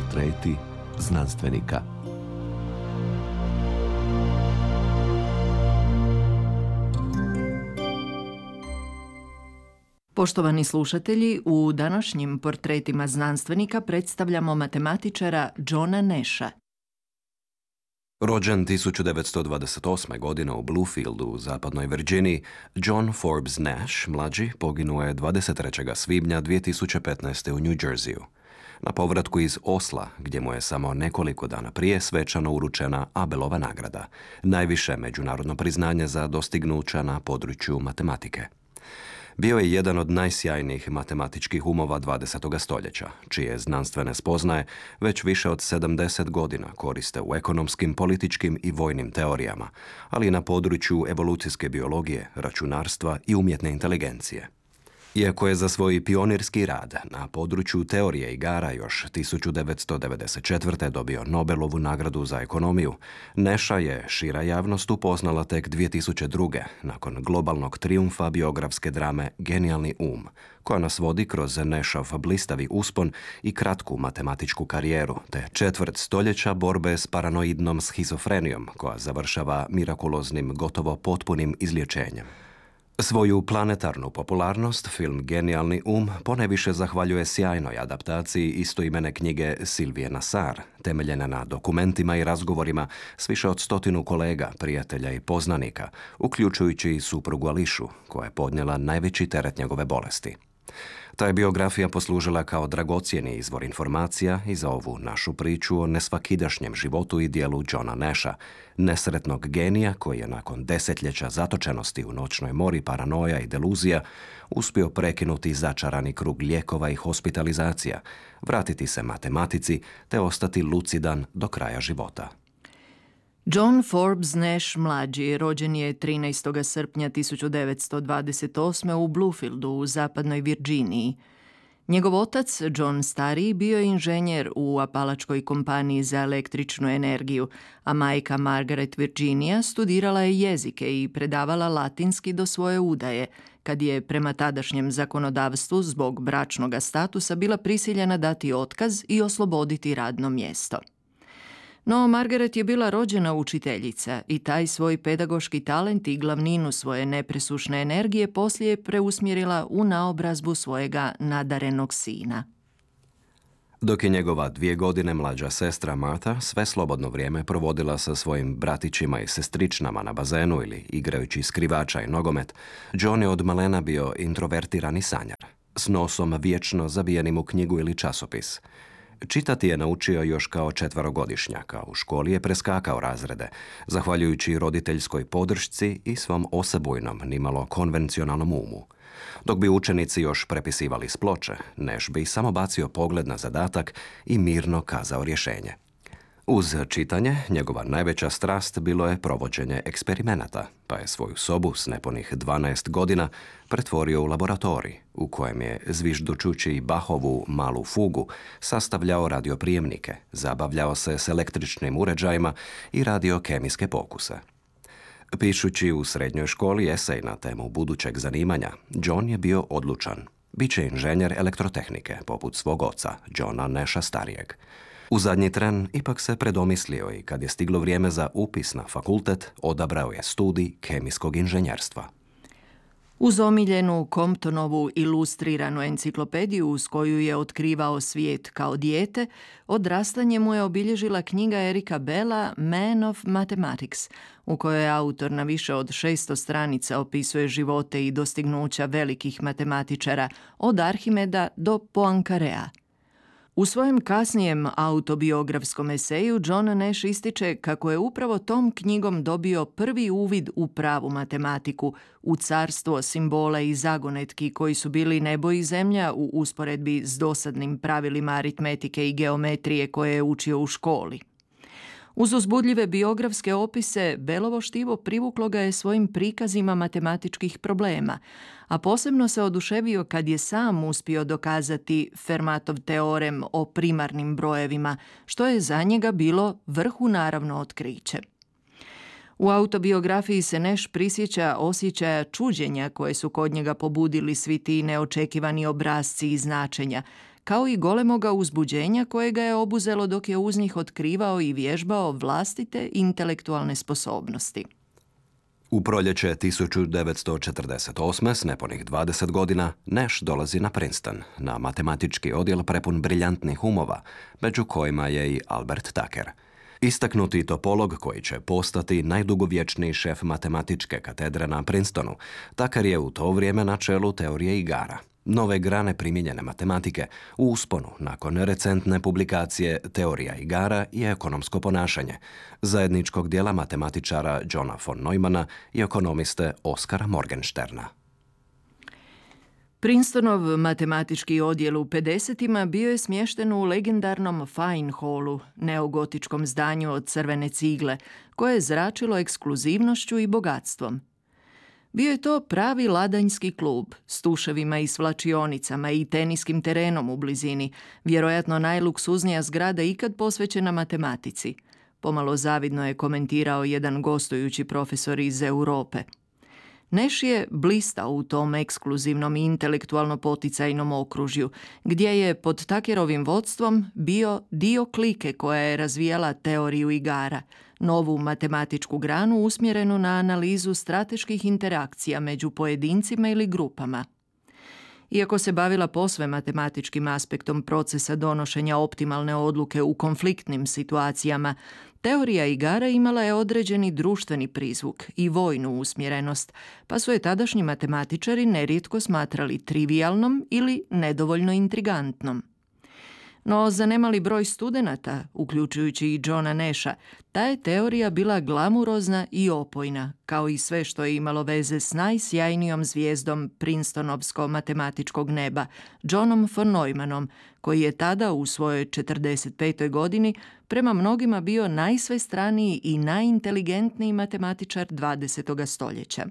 Portreti znanstvenika. Poštovani slušatelji, u današnjim portretima znanstvenika predstavljamo matematičara Johna Nasha. Rođen 1928. godine u Bluefieldu u zapadnoj Virginiji, John Forbes Nash, mlađi, poginuo je 23. svibnja 2015. u New Jerseyu. Na povratku iz Osla, gdje mu je samo nekoliko dana prije svečano uručena Abelova nagrada, najviše međunarodno priznanje za dostignuća na području matematike. Bio je jedan od najsjajnijih matematičkih umova 20. stoljeća, čije znanstvene spoznaje već više od 70 godina koriste u ekonomskim, političkim i vojnim teorijama, ali i na području evolucijske biologije, računarstva i umjetne inteligencije. Iako je za svoj pionirski rad na području teorije igara još 1994. dobio Nobelovu nagradu za ekonomiju, Nasha je šira javnost upoznala tek 2002. nakon globalnog trijumfa biografske drame Genijalni um, koja nas vodi kroz Nashov blistavi uspon i kratku matematičku karijeru, te četvrt stoljeća borbe s paranoidnom schizofrenijom koja završava mirakuloznim, gotovo potpunim izlječenjem. Svoju planetarnu popularnost film Genijalni ponajviše zahvaljuje sjajnoj adaptaciji istoimene knjige Sylvie Nassar, temeljene na dokumentima i razgovorima s više od 100 kolega, prijatelja i poznanika, uključujući i suprugu Ališu, koja je podnijela najveći teret njegove bolesti. Ta je biografija poslužila kao dragocjeni izvor informacija i za ovu našu priču o nesvakidašnjem životu i dijelu Johna Nasha, nesretnog genija koji je nakon desetljeća zatočenosti u noćnoj mori paranoja i deluzija uspio prekinuti začarani krug lijekova i hospitalizacija, vratiti se matematici te ostati lucidan do kraja života. John Forbes Nash mlađi rođen je 13. srpnja 1928. u Bluefieldu u zapadnoj Virginiji. Njegov otac, John stariji, bio je inženjer u Apalačkoj kompaniji za električnu energiju, a majka Margaret Virginia studirala je jezike i predavala latinski do svoje udaje, kad je prema tadašnjem zakonodavstvu zbog bračnoga statusa bila prisiljena dati otkaz i osloboditi radno mjesto. No, Margaret je bila rođena učiteljica i taj svoj pedagoški talent i glavninu svoje nepresušne energije poslije preusmjerila u naobrazbu svojega nadarenog sina. Dok je njegova 2 godine mlađa sestra Martha sve slobodno vrijeme provodila sa svojim bratićima i sestričnama na bazenu ili igrajući skrivača i nogomet, John je od malena bio introvertirani sanjar, s nosom vječno zabijenim u knjigu ili časopis. Čitati je naučio još kao 4-godišnjak, a u školi je preskakao razrede, zahvaljujući roditeljskoj podršci i svom osebujnom, nimalo konvencionalnom umu. Dok bi učenici još prepisivali s ploče, Nash bi samo bacio pogled na zadatak i mirno kazao rješenje. Uz čitanje, njegova najveća strast bilo je provođenje eksperimenata, pa je svoju sobu s nepunih 12 godina pretvorio u laboratorij, u kojem je zviždučući Bachovu malu fugu sastavljao radioprijemnike, zabavljao se s električnim uređajima i radio kemijske pokuse. Pišući u srednjoj školi esej na temu budućeg zanimanja, John je bio odlučan. Biće inženjer elektrotehnike, poput svog oca, Johna Nasha starijeg. U zadnji tren ipak se predomislio i kad je stiglo vrijeme za upis na fakultet, odabrao je studij kemijskog inženjerstva. Uz omiljenu Comptonovu ilustriranu enciklopediju uz koju je otkrivao svijet kao dijete, odrastanje mu je obilježila knjiga Erika Bella Man of Mathematics, u kojoj autor na više od 600 stranica opisuje živote i dostignuća velikih matematičara od Arhimeda do Poincarea. U svojem kasnijem autobiografskom eseju John Nash ističe kako je upravo tom knjigom dobio prvi uvid u pravu matematiku, u carstvo simbola i zagonetki koji su bili nebo i zemlja u usporedbi s dosadnim pravilima aritmetike i geometrije koje je učio u školi. Uz uzbudljive biografske opise, Bellovo štivo privuklo ga je svojim prikazima matematičkih problema, a posebno se oduševio kad je sam uspio dokazati Fermatov teorem o primarnim brojevima, što je za njega bilo vrhunaravno otkriće. U autobiografiji se Nash prisjeća osjećaja čuđenja koje su kod njega pobudili svi ti neočekivani obrasci i značenja, kao i golemoga uzbuđenja kojega je obuzelo dok je uz njih otkrivao i vježbao vlastite intelektualne sposobnosti. U proljeće 1948. s nepunih 20 godina Nash dolazi na Princeton, na matematički odjel prepun briljantnih umova, među kojima je i Albert Tucker. Istaknuti topolog koji će postati najdugovječniji šef matematičke katedre na Princetonu, Tucker je u to vrijeme na čelu teorije igara, nove grane primijenjene matematike, u usponu nakon recentne publikacije Teorija igara i ekonomsko ponašanje, zajedničkog dijela matematičara Johna von Neumana i ekonomiste Oskara Morgensterna. Princetonov matematički odjel u 50-ima bio je smješten u legendarnom Fine Hallu, neogotičkom zdanju od crvene cigle, koje je zračilo ekskluzivnošću i bogatstvom. Bio je to pravi ladanjski klub, s tuševima i svlačionicama i teniskim terenom u blizini, vjerojatno najluksuznija zgrada ikad posvećena matematici. Pomalo zavidno je komentirao jedan gostujući profesor iz Europe. Nash je blistao u tom ekskluzivnom i intelektualno poticajnom okružju, gdje je pod Tuckerovim vodstvom bio dio klike koja je razvijala teoriju igara, novu matematičku granu usmjerenu na analizu strateških interakcija među pojedincima ili grupama. Iako se bavila posve matematičkim aspektom procesa donošenja optimalne odluke u konfliktnim situacijama, teorija igara imala je određeni društveni prizvuk i vojnu usmjerenost, pa su je tadašnji matematičari nerijetko smatrali trivijalnom ili nedovoljno intrigantnom. No za nemali broj studenata, uključujući i Johna Nasha, ta je teorija bila glamurozna i opojna, kao i sve što je imalo veze s najsjajnijom zvijezdom Princetonovsko-matematičkog neba, Johnom von Neumannom, koji je tada u svojoj 45. godini prema mnogima bio najsvestraniji i najinteligentniji matematičar 20. stoljeća.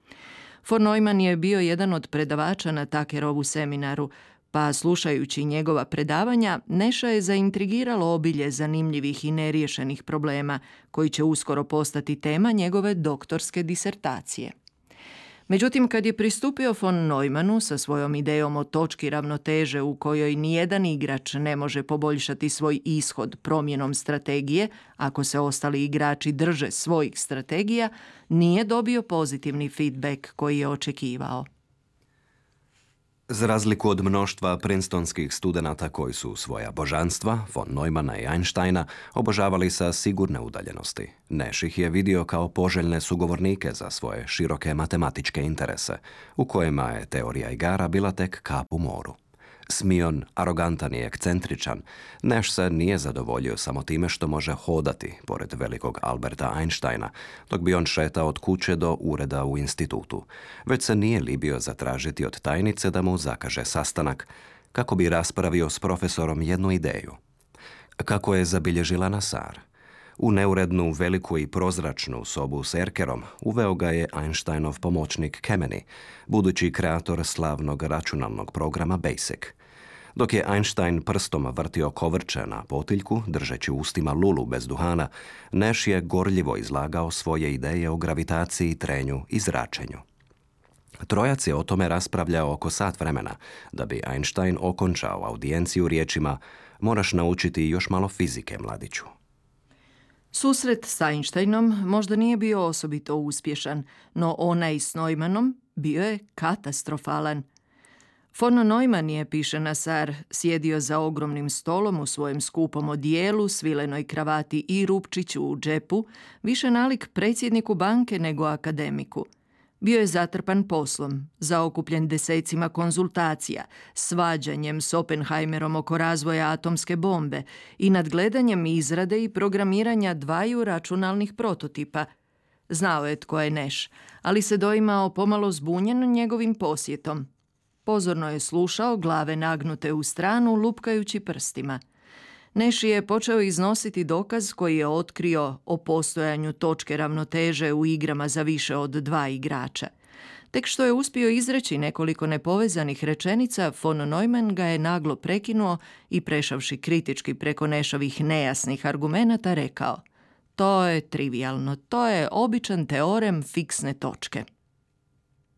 Von Neumann je bio jedan od predavača na Tuckerovu seminaru, pa slušajući njegova predavanja, Nasha je zaintrigiralo obilje zanimljivih i neriješenih problema, koji će uskoro postati tema njegove doktorske disertacije. Međutim, kad je pristupio von Neumannu sa svojom idejom o točki ravnoteže u kojoj nijedan igrač ne može poboljšati svoj ishod promjenom strategije, ako se ostali igrači drže svojih strategija, nije dobio pozitivni feedback koji je očekivao. Za razliku od mnoštva princetonskih studenata koji su svoja božanstva, von Neumana i Einsteina, obožavali sa sigurne udaljenosti, Nash ih je vidio kao poželjne sugovornike za svoje široke matematičke interese, u kojima je teorija igara bila tek kap u moru. Smion, arogantan i ekscentričan, Nash se nije zadovoljio samo time što može hodati pored velikog Alberta Einsteina, dok bi on šetao od kuće do ureda u institutu, već se nije libio zatražiti od tajnice da mu zakaže sastanak, kako bi raspravio s profesorom jednu ideju. Kako je zabilježila Nassar, u neurednu, veliku i prozračnu sobu s erkerom uveo ga je Einsteinov pomoćnik Kemeny, budući kreator slavnog računalnog programa BASIC. Dok je Einstein prstom vrtio kovrče na potiljku, držeći u ustima lulu bez duhana, Nash je gorljivo izlagao svoje ideje o gravitaciji, trenju i zračenju. Trojac je o tome raspravljao oko sat vremena, da bi Einstein okončao audijenciju riječima: "Moraš naučiti još malo fizike, mladiću." Susret s Einsteinom možda nije bio osobito uspješan, no onaj s Neumannnom bio je katastrofalan. Von Neumann je, piše Nassar, sjedio za ogromnim stolom u svojem skupom odijelu, svilenoj kravati i rupčiću u džepu, više nalik predsjedniku banke nego akademiku. Bio je zatrpan poslom, zaokupljen desecima konzultacija, svađanjem s Oppenheimerom oko razvoja atomske bombe i nadgledanjem izrade i programiranja dvaju računalnih prototipa. Znao je tko je Nash, ali se doimao pomalo zbunjen njegovim posjetom. Pozorno je slušao, glave nagnute u stranu, lupkajući prstima. Nash je počeo iznositi dokaz koji je otkrio o postojanju točke ravnoteže u igrama za više od 2 igrača. Tek što je uspio izreći nekoliko nepovezanih rečenica, von Neumann ga je naglo prekinuo i, prešavši kritički preko Nashovih nejasnih argumenata, rekao: "To je trivijalno, to je običan teorem fiksne točke."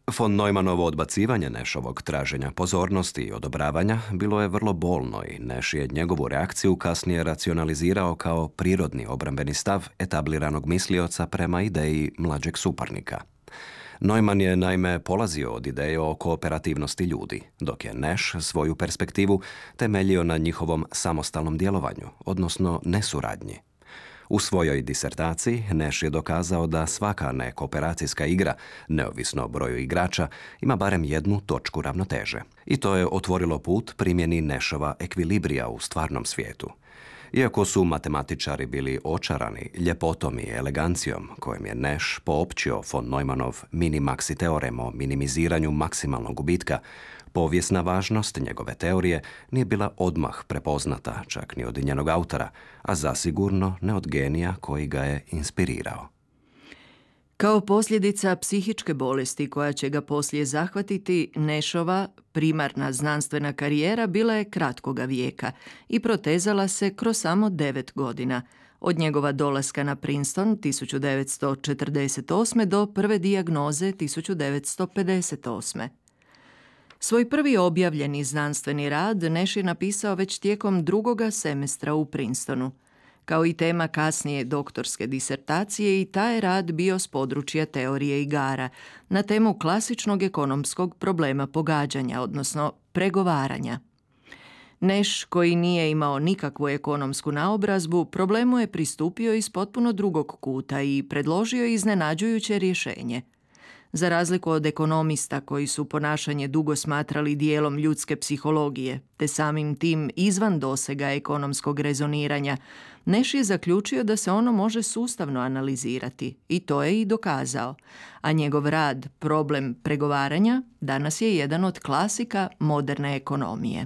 Von Neumannovo odbacivanje Nashovog traženja pozornosti i odobravanja bilo je vrlo bolno i Nash je njegovu reakciju kasnije racionalizirao kao prirodni obrambeni stav etabliranog mislioca prema ideji mlađeg suparnika. Neumann je naime polazio od ideje o kooperativnosti ljudi, dok je Nash svoju perspektivu temeljio na njihovom samostalnom djelovanju, odnosno nesuradnji. U svojoj disertaciji Nash je dokazao da svaka nekooperacijska igra, neovisno o broju igrača, ima barem jednu točku ravnoteže. I to je otvorilo put primjeni Nashova ekvilibrija u stvarnom svijetu. Iako su matematičari bili očarani ljepotom i elegancijom kojim je Nash poopćio von Neumannov mini-maxi teorem o minimiziranju maksimalnog gubitka, povijesna važnost njegove teorije nije bila odmah prepoznata čak ni od njenog autora, a zasigurno ne od genija koji ga je inspirirao. Kao posljedica psihičke bolesti koja će ga poslije zahvatiti, Nashova primarna znanstvena karijera bila je kratkoga vijeka i protezala se kroz samo 9 godina, od njegova dolaska na Princeton 1948. do prve dijagnoze 1958. Svoj prvi objavljeni znanstveni rad Nash je napisao već tijekom drugoga semestra u Princetonu. Kao i tema kasnije doktorske disertacije, i taj je rad bio s područja teorije igara na temu klasičnog ekonomskog problema pogađanja, odnosno pregovaranja. Nash, koji nije imao nikakvu ekonomsku naobrazbu, problemu je pristupio iz potpuno drugog kuta i predložio iznenađujuće rješenje. Za razliku od ekonomista koji su ponašanje dugo smatrali dijelom ljudske psihologije, te samim tim izvan dosega ekonomskog rezoniranja, Nash je zaključio da se ono može sustavno analizirati i to je i dokazao, a njegov rad Problem pregovaranja danas je jedan od klasika moderne ekonomije.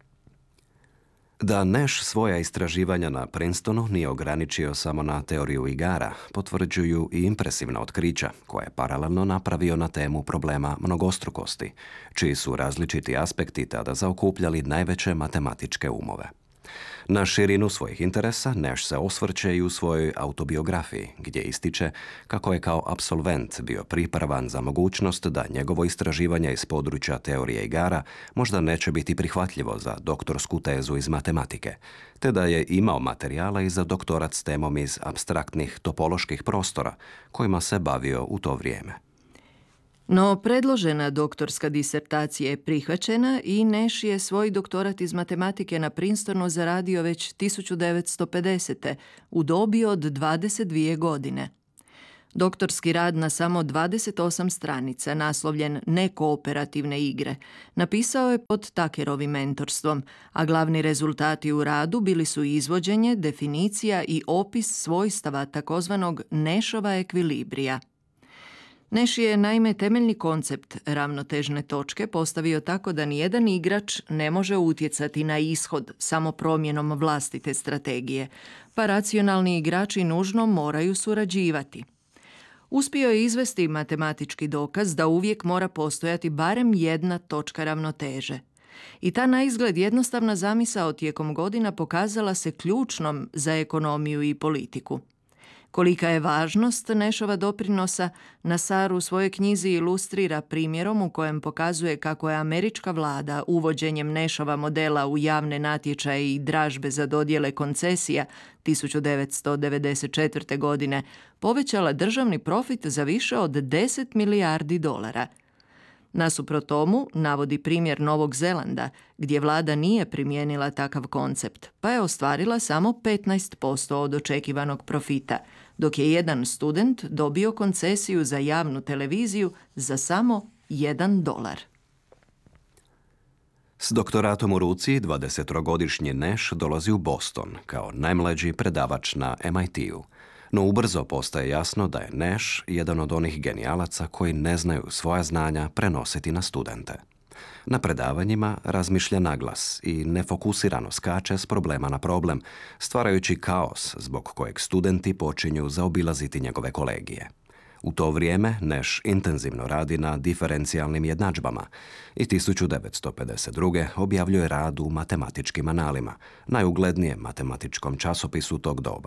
Da Nash svoja istraživanja na Princetonu nije ograničio samo na teoriju igara, potvrđuju i impresivna otkrića koje je paralelno napravio na temu problema mnogostrukosti, čiji su različiti aspekti tada zaokupljali najveće matematičke umove. Na širinu svojih interesa Nash se osvrće i u svojoj autobiografiji, gdje ističe kako je kao apsolvent bio pripravan za mogućnost da njegovo istraživanje iz područja teorije igara možda neće biti prihvatljivo za doktorsku tezu iz matematike, te da je imao materijala i za doktorat s temom iz apstraktnih topoloških prostora, kojima se bavio u to vrijeme. No, predložena doktorska disertacija je prihvaćena i Nash je svoj doktorat iz matematike na Princetonu zaradio već 1950. u dobi od 22 godine. Doktorski rad na samo 28 stranica, naslovljen Nekooperativne igre, napisao je pod Tuckerovim mentorstvom, a glavni rezultati u radu bili su izvođenje, definicija i opis svojstava takozvanog Nashova ekvilibrija. Nash je naime temeljni koncept ravnotežne točke postavio tako da nijedan igrač ne može utjecati na ishod samo promjenom vlastite strategije, pa racionalni igrači nužno moraju surađivati. Uspio je izvesti matematički dokaz da uvijek mora postojati barem jedna točka ravnoteže. I ta naizgled jednostavna zamisao tijekom godina pokazala se ključnom za ekonomiju i politiku. Kolika je važnost Nashova doprinosa, Nassar u svojoj knjizi ilustrira primjerom u kojem pokazuje kako je američka vlada uvođenjem Nashova modela u javne natječaje i dražbe za dodjele koncesija 1994. godine povećala državni profit za više od 10 milijardi dolara. Nasuprot tomu navodi primjer Novog Zelanda, gdje vlada nije primijenila takav koncept, pa je ostvarila samo 15% od očekivanog profita, dok je jedan student dobio koncesiju za javnu televiziju za samo $1. S doktoratom u ruci 20-godišnji Nash dolazi u Boston kao najmlađi predavač na MIT-u. No ubrzo postaje jasno da je Nash jedan od onih genijalaca koji ne znaju svoja znanja prenositi na studente. Na predavanjima razmišlja naglas i nefokusirano skače s problema na problem, stvarajući kaos zbog kojeg studenti počinju zaobilaziti njegove kolegije. U to vrijeme Nash intenzivno radi na diferencijalnim jednadžbama i 1952. objavljuje rad u matematičkim analima, najuglednijem matematičkom časopisu tog doba.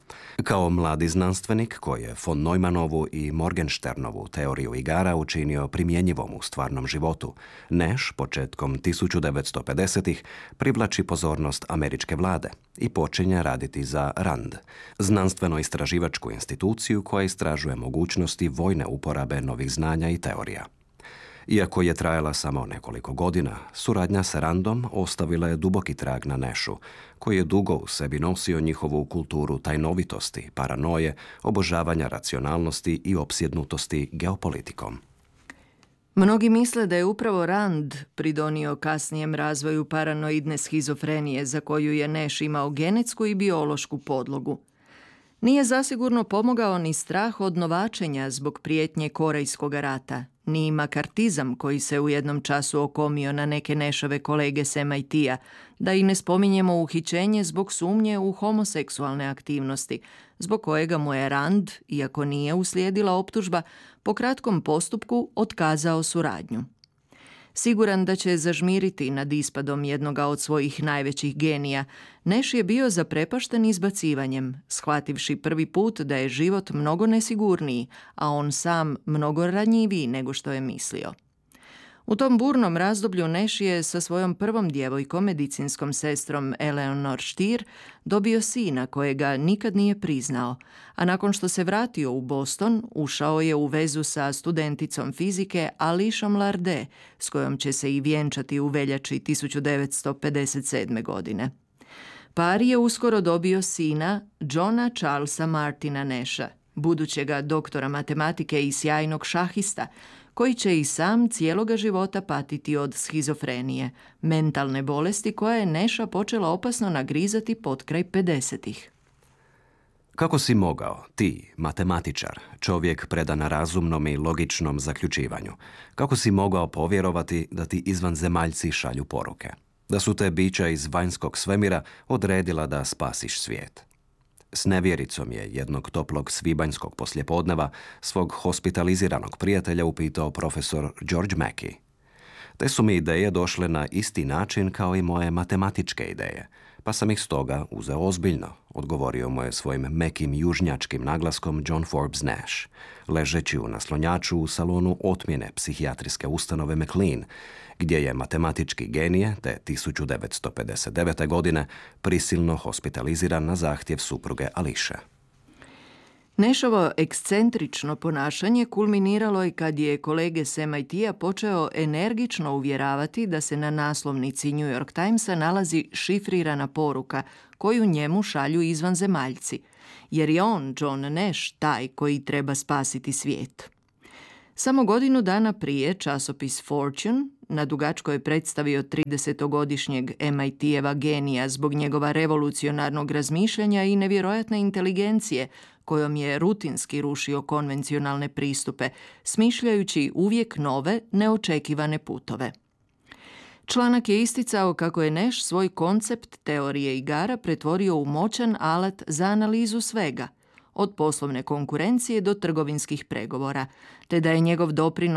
Kao mladi znanstvenik koji je von Neumannovu i Morgensternovu teoriju igara učinio primjenjivom u stvarnom životu, Nash početkom 1950-ih privlači pozornost američke vlade i počinje raditi za RAND, znanstveno-istraživačku instituciju koja istražuje mogućnosti vojne uporabe novih znanja i teorija. Iako je trajala samo nekoliko godina, suradnja sa Random ostavila je duboki trag na Nashu, koji je dugo u sebi nosio njihovu kulturu tajnovitosti, paranoje, obožavanja racionalnosti i opsjednutosti geopolitikom. Mnogi misle da je upravo Rand pridonio kasnijem razvoju paranoidne schizofrenije za koju je Nash imao genetsku i biološku podlogu. Nije zasigurno pomogao ni strah od novačenja zbog prijetnje Korejskog rata, ni makartizam koji se u jednom času okomio na neke Nashove kolege s MIT-a, da i ne spominjemo uhićenje zbog sumnje u homoseksualne aktivnosti, zbog kojega mu je Rand, iako nije uslijedila optužba, po kratkom postupku otkazao suradnju. Siguran da će zažmiriti nad ispadom jednoga od svojih najvećih genija, Nash je bio zaprepašten izbacivanjem, shvativši prvi put da je život mnogo nesigurniji, a on sam mnogo ranjiviji nego što je mislio. U tom burnom razdoblju Nash je sa svojom prvom djevojkom, medicinskom sestrom Eleanor Stier, dobio sina kojega nikad nije priznao, a nakon što se vratio u Boston, ušao je u vezu sa studenticom fizike Alishom Larde, s kojom će se i vjenčati u veljači 1957. godine. Par je uskoro dobio sina Johna Charlesa Martina Nasha, budućega doktora matematike i sjajnog šahista, koji će i sam cijeloga života patiti od schizofrenije, mentalne bolesti koja je Nasha počela opasno nagrizati potkraj 50-ih. Kako si mogao, ti, matematičar, čovjek predan razumnom i logičnom zaključivanju, kako si mogao povjerovati da ti izvanzemaljci šalju poruke? Da su te bića iz vanjskog svemira odredila da spasiš svijet? S nevjericom je jednog toplog svibanjskog poslijepodneva svog hospitaliziranog prijatelja upitao profesor George Mackey. Te su mi ideje došle na isti način kao i moje matematičke ideje, pa sam ih stoga uzeo ozbiljno, odgovorio mu je svojim mekim južnjačkim naglaskom John Forbes Nash, ležeći u naslonjaču u salonu otmjene psihijatrijske ustanove McLean, gdje je matematički genije te 1959. godine prisilno hospitaliziran na zahtjev supruge Ališe. Nashovo ekscentrično ponašanje kulminiralo je kad je kolege s MIT-a počeo energično uvjeravati da se na naslovnici New York Timesa nalazi šifrirana poruka koju njemu šalju izvanzemaljci, jer je on, John Nash, taj koji treba spasiti svijet. Samo godinu dana prije časopis Fortune nadugačko je predstavio 30-godišnjeg MIT-eva genija zbog njegova revolucionarnog razmišljanja i nevjerojatne inteligencije kojom je rutinski rušio konvencionalne pristupe, smišljajući uvijek nove, neočekivane putove. Članak je isticao kako je Nash svoj koncept teorije igara pretvorio u moćan alat za analizu svega, od poslovne konkurencije do trgovinskih pregovora, te da je njegov doprinos